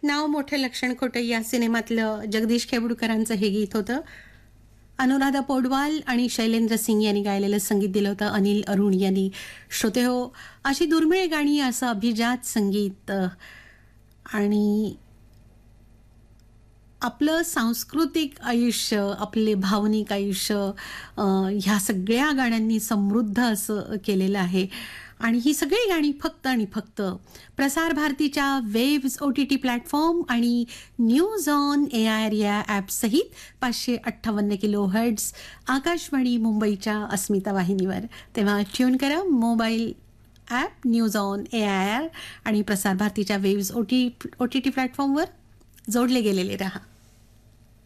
नाव मोठं लक्षण खोटं या सिनेमातलं जगदीश खेबुडकरांचं हे गीत होतं. अनुराधा पौडवाल आणि शैलेंद्र सिंग यांनी गायलेलं संगीत दिलं होतं अनिल अरुण यांनी. श्रोते हो, अशी दुर्मिळ गाणी, असं अभिजात संगीत आणि आपलं सांस्कृतिक आयुष्य, आपले भावनिक आयुष्य ह्या सगळ्या गाण्यांनी समृद्ध असं केलेलं आहे. आणि ही सगळी गाणी फक्त आणि फक्त प्रसार भारतीच्या वेव्स OTT प्लॅटफॉर्म आणि न्यूज ऑन AIR या ॲपसहित 558 किलोहर्ट्झ आकाशवाणी मुंबईच्या अस्मिता वाहिनीवर. तेव्हा ट्यून करा mobile app news on AIR आणि प्रसार भारतीच्या वेव्स OTT प्लॅटफॉर्मवर जोडले गेलेले रहा.